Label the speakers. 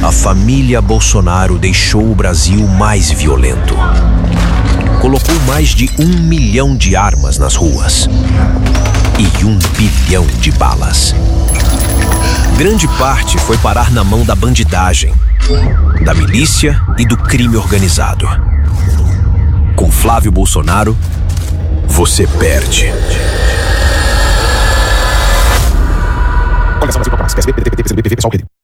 Speaker 1: A família Bolsonaro deixou o Brasil mais violento. Colocou mais de 1 milhão de armas nas ruas e 1 bilhão de balas. Grande parte foi parar na mão da bandidagem, da milícia e do crime organizado. Com Flávio Bolsonaro, você perde. Coligação Brasil Popular, PSB, PDT, PCdoB, PV, PSOL, Rede.